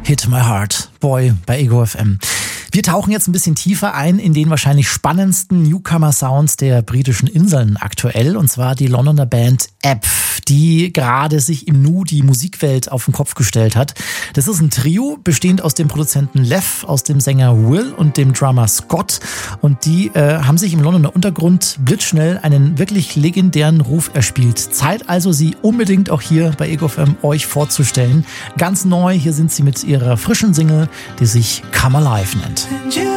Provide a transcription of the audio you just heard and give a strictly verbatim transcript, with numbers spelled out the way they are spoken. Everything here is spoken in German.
Hit My Heart, Boy bei Ego F M. Wir tauchen jetzt ein bisschen tiefer ein in den wahrscheinlich spannendsten Newcomer-Sounds der britischen Inseln aktuell, und zwar die Londoner Band App, die gerade sich im Nu die Musikwelt auf den Kopf gestellt hat. Das ist ein Trio, bestehend aus dem Produzenten Lev, aus dem Sänger Will und dem Drummer Scott, und die äh, haben sich im Londoner Untergrund blitzschnell einen wirklich legendären Ruf erspielt. Zeit also, sie unbedingt auch hier bei Ego F M euch vorzustellen. Ganz neu, hier sind sie mit ihrer frischen Single, die sich Come Alive nennt.